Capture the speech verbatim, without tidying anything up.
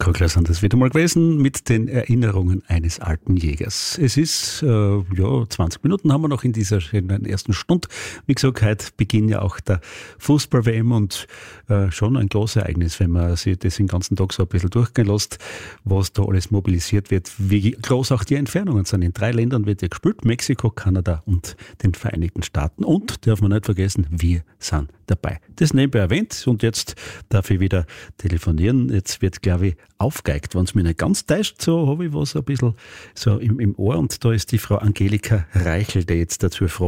Echo sind das wieder mal gewesen mit den Erinnerungen eines alten Jägers. Es ist, äh, ja, zwanzig Minuten haben wir noch in dieser schönen ersten Stunde. Wie gesagt, heute beginnt ja auch der Fußball-W M und äh, schon ein großes Ereignis, wenn man sich das den ganzen Tag so ein bisschen durchgehen lässt, was da alles mobilisiert wird, wie groß auch die Entfernungen sind. In drei Ländern wird ja gespielt, Mexiko, Kanada und den Vereinigten Staaten. Und, darf man nicht vergessen, wir sind dabei. Das nebenbei erwähnt und jetzt darf ich wieder telefonieren. Jetzt wird, glaube ich, aufgeigt. Wenn es mich nicht ganz täuscht, so habe ich was ein bisschen so im, im Ohr. Und da ist die Frau Angelika Reichel, die jetzt dazu fragt,